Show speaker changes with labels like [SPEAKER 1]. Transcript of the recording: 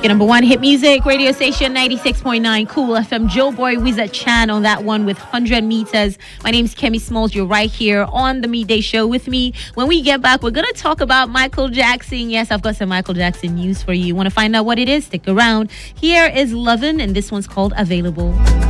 [SPEAKER 1] Your number one hit music radio station 96.9 Cool FM. Joe Boy Wizard Chan on that one with 100 meters. My name's Kemi Smalls. You're right here on the Midday Show with me. When we get back, we're going to talk about Michael Jackson. Yes, I've got some Michael Jackson news for you. Want to find out what it is? Stick around. Here is Lovin', and this one's called Available.